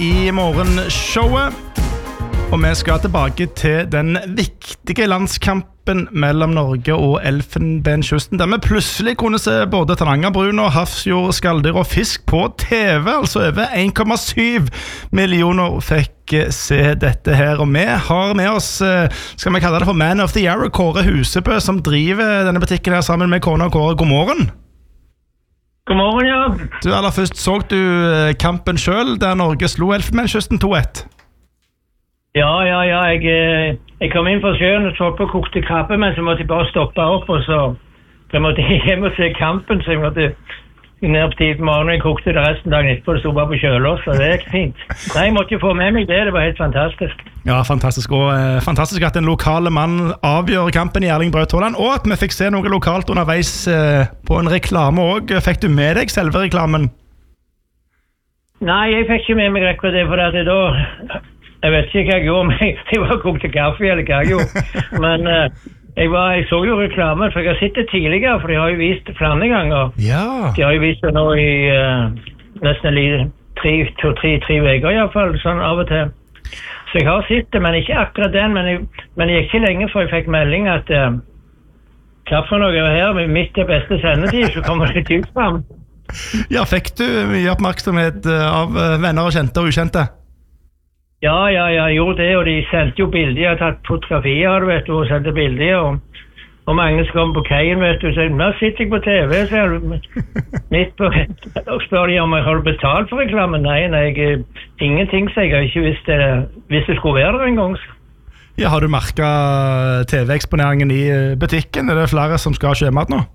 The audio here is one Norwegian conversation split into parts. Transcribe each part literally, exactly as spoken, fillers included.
i morgenshowet. Og vi skal tilbake til den viktige landskampen mellom Norge og Elfenbenskysten, der vi plutselig kunne se både Tanangerbrun og Hafrsfjord, skalldyr og fisk på T V. Altså over en komma syv millioner fikk se dette her. Og vi har med oss, skal vi kalle det for Man of the Year, Kåre Husebø, som driver denne butikken her sammen med kona og Kåre. God morgen. God morgen, ja. Du, aller først, så du kampen selv, der Norge slo Elfenbenskysten to ett? Ja, ja, ja. Jeg, jeg kom inn fra sjøen og så på kokte krabbe, men så måtte jeg bare stoppe opp, og så jeg måtte hjem og se kampen, så jeg måtte ned på tid på morgenen, jeg kokte det resten dagen etterpå, det stod bare på kjølås, så det er ikke fint. Nei, jeg måtte jo få med meg det, det var helt fantastisk. Ja, fantastisk, og eh, fantastisk at en lokale mann avgjør kampen i Erling Braut Haaland, og at vi fikk se noe lokalt underveis eh, på en reklame også. Fikk du med deg selve reklamen? Nei, jeg fikk ikke med meg akkurat det, for at det da... Jeg vet ikke hva jeg gjorde, men jeg var kokte kaffe eller hva jeg gjorde. Men uh, jeg, var, jeg så jo reklamen, for jeg har sett det tidligere, for de har jo vist flere ganger. Ja. De har jo vist det nå i uh, nesten tre, to, tre, tre veker i hvert fall, sånn av og til. Så jeg har sett det, men ikke akkurat den, men jeg, men jeg gikk ikke lenge før jeg fikk melding at uh, hva for noe er her, midt til beste sendetid, så kommer det ut frem. Ja, fikk du mye oppmerksomhet av venner og kjente og ukjente? Ja, ja, ja, jeg gjorde det, og de sendte jo bilder, jeg har tatt fotografier, vet du, og sendte bilder, og, og mange som kom på kajen, vet du, og sier, nå sitter jeg på T V, så jeg midt på, og spør de om jeg har betalt for reklamen. Nei, nei, jeg, ingenting, så jeg har ikke visst det, hvis det skulle være der en gang. Ja, har du merket T V-eksponeringen i butikken? Er det flere som skal ha sjømat nå?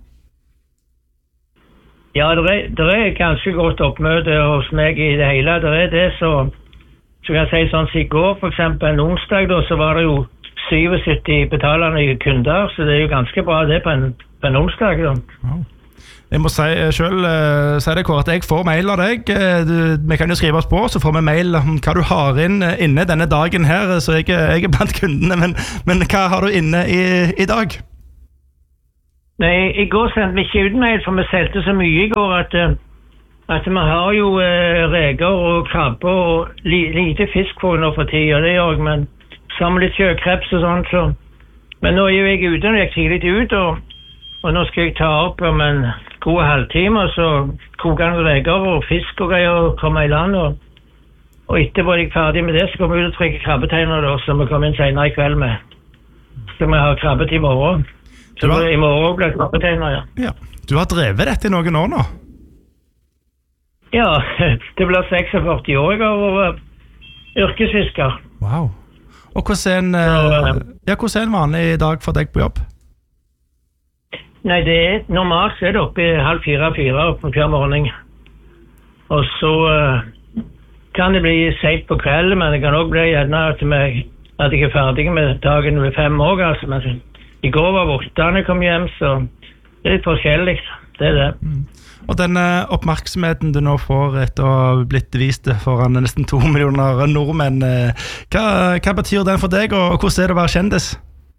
Ja, det er, det er ganske godt oppmøte hos meg i det hele, det er det, så... Så kan jeg si sånn, så i går for eksempel en onsdag da, så var det jo syttisju betalende kunder, så det er jo ganske bra det på en, på en onsdag da. Wow. Jeg må si selv, uh, si det Kåre, at jeg får mail av deg. Du, vi kan jo skrive oss på, så får vi mail om hva du har inn, inne denne dagen her, så jeg, jeg er blant kundene, men, men hva har du inne i, i dag? Nei, i går sendte vi ikke ut mail, for vi selte så mye i går at... Uh, at vi har jo eh, reker og krabber og li, lite fisk for nå for tid, og det gjør jeg, men sammen litt sjøkreps og sånt, så. Men nå er jo jeg ute, og jeg er tidlig ut, og, og nå skal jeg ta opp om en god halvtime, og så koker jeg reker og fisk og greier og kommer i land, og, og etterpå er jeg ferdig med det, så kommer jeg ut og trekker krabbeteiner da, så vi kommer inn senere i kveld med. Så vi har krabbet i morgen. Så har... i morgen blir krabbeteiner, ja. Ja. Du har drevet dette i noen år nå? Ja, det blir seksogførti år jeg har vært yrkesfisker. Wow. Og hvordan er en, ja, hvordan er en vanlig dag for deg på jobb? Nei, det er normalt så er det oppe i halv fire, fire på hver morgen. Og så uh, kan det bli sent på kvelden, men det kan også bli gjerne at, vi, at jeg er ferdig med dagen ved fem år. Altså. Men i går var det åtte når jeg kom hjem, så det er litt forskjellig. Det er det. Mm. Og denne oppmerksomheten du nå får etter å ha blitt vist foran nesten to millioner nordmenn, hva, hva betyr den for deg, og hvordan er det å være kjendis?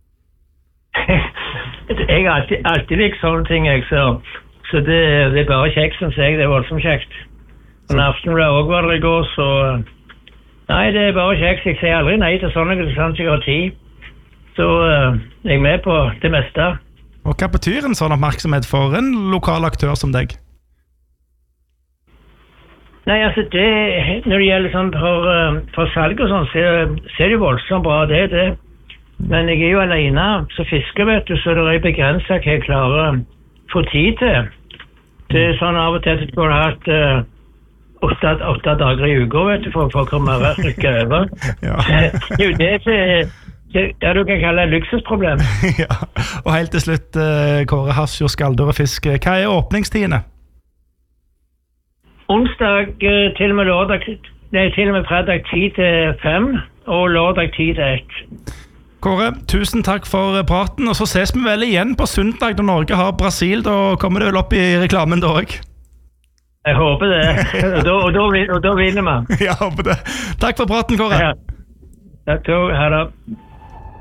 Jeg har alltid, alltid likt sånne ting, jeg, så, så det, det er bare kjekt, synes jeg, det er voldsomt kjekt. Og Aftenbladet også var det i går, så nei, det er bare kjekt, jeg sier aldri nei til sånne, sånn som jeg har tid. Så uh, jeg er med på det meste. Og hva betyr en sånn oppmerksomhet for en lokal aktør som deg? Nei, altså det, når det gjelder sånn for, for salg og sånn, så, så er det jo voldsomt bra, det er det. Men jeg er jo alene, så fisker, vet du, så det er begrenset hva jeg klarer å få tid til. Det er sånn av og til at du har hatt uh, åtte, åtte dager i uka, vet du, for, for å komme og rykke over. Ja. Det er jo det til, det, det du kan kalle et luksusproblem. Ja, og helt til slutt, uh, Kåre, Hafrsfjord, skalldyr og fisk, hva er åpningstidene? Onsdag til og med lørdag, det er til og med fredag ti til fem, og lørdag ti til ett. Kåre, tusen takk for praten, og så ses vi vel igjen på søndag når Norge har Brasil, da kommer det vel opp i reklamen da også? Jeg håper det, og da, og da, og da vinner man. Jeg håper det. Takk for praten, Kåre. Ja. Takk, ha det.